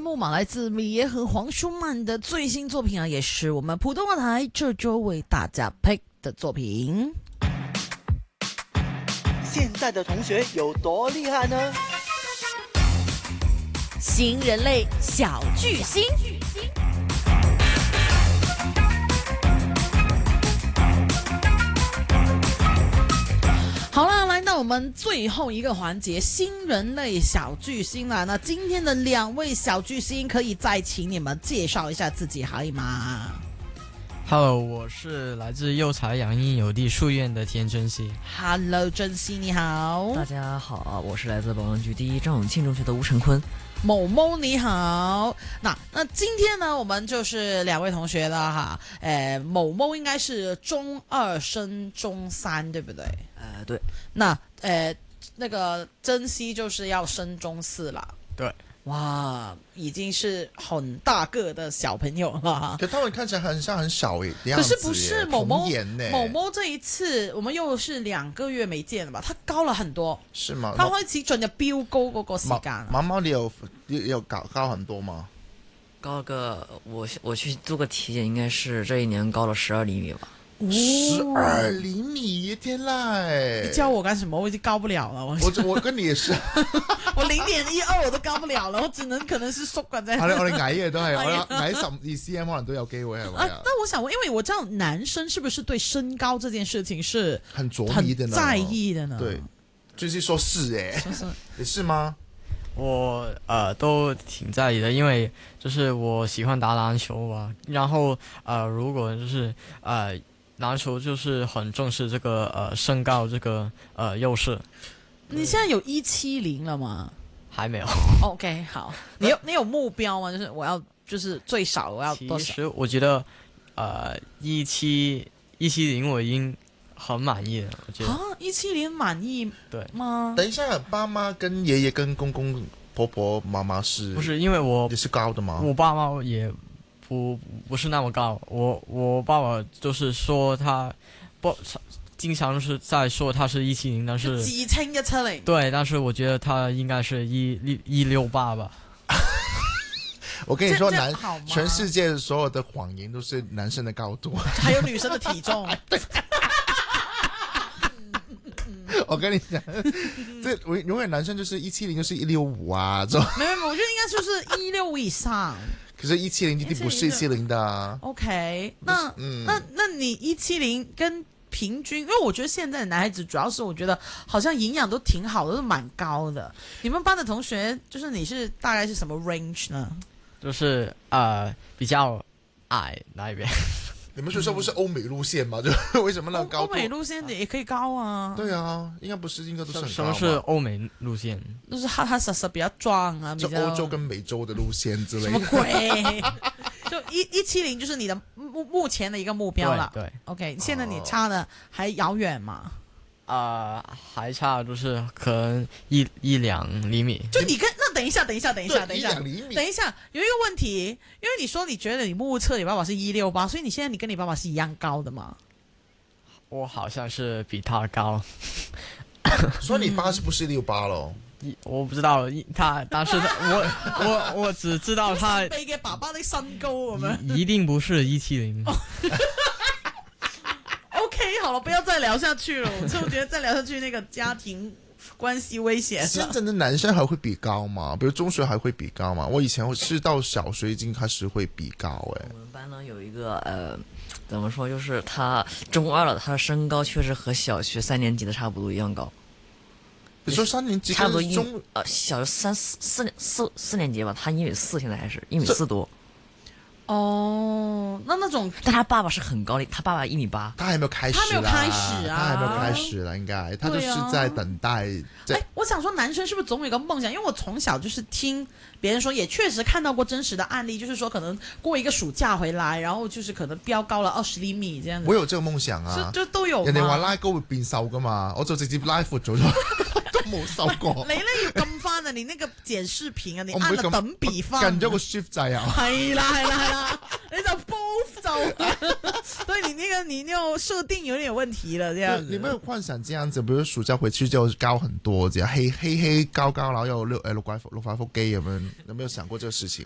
木马来自米耶和黄舒曼的最新作品啊，也是我们普通话台这周为大家 pick 的作品。 现在的同学有多厉害呢？ 新人类小巨星。好了，来到我们最后一个环节，新人类小巨星了。那今天的两位小巨星，可以再请你们介绍一下自己，可以吗 Hello， 我是来自幼才养婴有地书院的田珍熙。 ？Hello， 珍熙你好。 大家好，我是来自宝安区第一张永庆中学的吴成坤。 某某你好，那今天呢，我们就是两位同学了哈。某某应该是中二升中三，对不对？ 对。 那那个珍熙就是要升中四了。 对。 哇，已经是很大个的小朋友了。 可他们看起来很小的样子。 可是不是某某某某这一次，我们又是2个月没见了吧？他高了很多， 是嗎？ 他開始進入飆高嗰個時間。 毛毛你有高很多嗎？ 高個我去做個體檢，應該是這一年高了12厘米吧。 12厘米，天籟！ 你教我干什么？我已经高不了了。 我跟你也是， 我0.12我都高不了了，我只能可能是縮緊啫。 我哋矮嘅都係，我矮12 cm 可能都有機會係咪啊？ 那我想問，因為我知道男生是不是對身高這件事情是很着迷的呢？ 很在意的呢？ 對，就是說是你是嗎？ 我都挺在意的，因为就是我喜欢打篮球吧，然后如果就是篮球就是很重视这个身高这个优势。 你现在有170了吗？ 还没有。 OK， 好，你有目标吗？就是我要就是最少我要多少？ 其实我觉得170我已经很满意了。我觉得 170满意对吗？ 等一下，爸妈跟爷爷跟公公婆婆妈妈是不是因为我也是高的吗？ 我爸妈也不是那么高，我爸爸就是说他经常是在说他是170，但是自稱170。 对，但是我觉得他应该是168吧。 我跟你说，全世界所有的谎言都是男生的高度， 还有女生的体重。 我跟你讲，这永远男生就是170就是165啊，这种。 没，我觉得应该就是165以上。 可是170一定不是170的啊。 OK， 那你170跟平均，因为我觉得现在的男孩子主要是我觉得好像营养都挺好的，都蛮高的。你们班的同学就是你是大概是什么 range 呢？ 就是比较矮那一边。 你们学校不是欧美路线吗？就为什么那高度？ 欧美路线的也可以高啊。 对啊，应该不是，应该都是很高。 什么是欧美路线？ 就是哈哈实实比较壮啊， 就欧洲跟美洲的路线之类的。 什么鬼？就170就是你的目前的一个目标了。 对 ，OK， 现在你差的还遥远吗？ 还差就是可能1-2厘米。 就你跟那等一下， 厘米。 等一下，有一个问题，因为你说你觉得你目测你爸爸是168，所以你现在你跟你爸爸是一样高的吗？ 我好像是比他高。 所以你爸是不是168咯？ 我不知道但是我只知道他神秘嘅爸爸的身高咁樣， 一定不是170。 OK， 好了，不要再聊下去了。我觉得再聊下去，那个家庭关系危险。 现在的男生还会比高吗？比如中学还会比高吗？我以前是到小学已经开始会比高我们班呢有一个怎么说，就是他中2了，他的身高确实和小学3年级的差不多一样高。 你说3年级差不多小学4年级吧，他1.4米，现在还是1.4米多。 哦，那种， 但他爸爸是很高的，他爸爸1.8米。 他还没有开始， 他还没有开始了，应该他就是在等待。 我想说，男生是不是总有一个梦想？因为我从小就是听别人说，也确实看到过真实的案例，就是说可能过一个暑假回来，然后就是可能飙高了20厘米这样子。 我有这个梦想啊， 就都有。 人哋話拉高會變瘦噶嘛，我就直接拉闊咗都冇瘦過。 你咧要撳翻啊！你那個剪視頻啊，你按了等比翻。 撳咗個 shift 掣啊。 係啦，你就 both 就，對你那個設定有點有問題了，這樣子。 你沒有幻想這樣子，比如暑假回去就高很多，這樣黑高，然後又六塊腹肌咁樣，有沒有想過這個事情？